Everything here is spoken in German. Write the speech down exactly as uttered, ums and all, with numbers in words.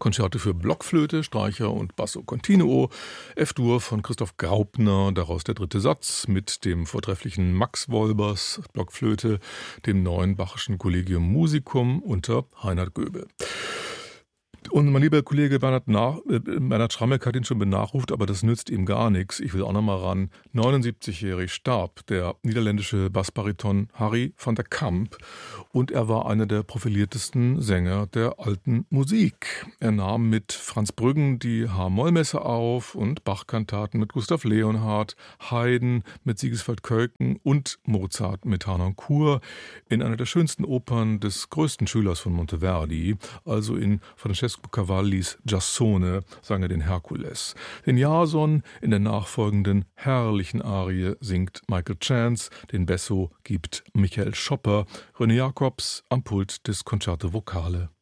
Konzerte für Blockflöte, Streicher und Basso Continuo, F-Dur von Christoph Graupner, daraus der dritte Satz mit dem vortrefflichen Max Wolbers Blockflöte, dem neuen Bachischen Collegium Musicum unter Reinhard Göbel. Und mein lieber Kollege Bernhard, nach, äh, Bernhard Schrammeck hat ihn schon benachruft, aber das nützt ihm gar nichts. Ich will auch noch mal ran. neunundsiebzigjährig starb der niederländische Bassbariton Harry van der Kamp und er war einer der profiliertesten Sänger der alten Musik. Er nahm mit Franz Brüggen die H-Moll-Messe auf und Bach-Kantaten mit Gustav Leonhardt, Haydn mit Sigisfeld Kölken und Mozart mit Harnoncourt in einer der schönsten Opern des größten Schülers von Monteverdi, also in Francesco Cavallis Giassone, sang er den Herkules. Den Jason in der nachfolgenden herrlichen Arie singt Michael Chance, den Besso gibt Michael Schopper, René Jacobs am Pult des Concerto Vocale.